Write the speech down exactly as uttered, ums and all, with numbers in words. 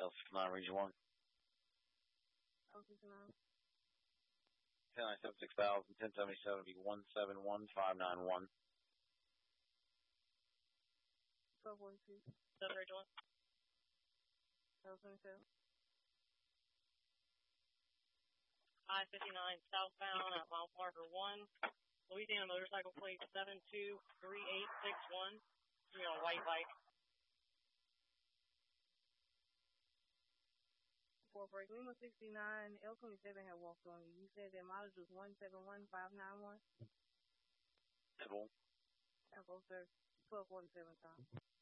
L sixty-nine, Region one. L sixty-nine. ten ninety-seven, six thousand, ten seventy-seven, be one seven one five nine one. twelve forty-two. seven Region one. L twenty-seven. I fifty-nine southbound at mile marker one. Louisiana motorcycle plate seven two three eight six one. You know, white light. four break. Lima sixty-nine, L twenty-seven had walked on you. You said their mileage was one seven one five nine one? Double. Double, sir. twelve forty-seven time.